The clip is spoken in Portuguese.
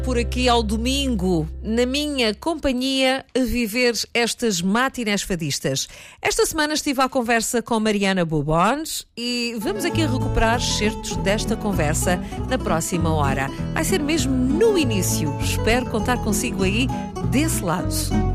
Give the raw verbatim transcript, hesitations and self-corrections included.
Por aqui ao domingo, na minha companhia, a viver estas matinés fadistas. Esta semana estive à conversa com Mariana Boubones e vamos aqui recuperar certos desta conversa na próxima hora. Vai ser mesmo no início. Espero contar consigo aí desse lado.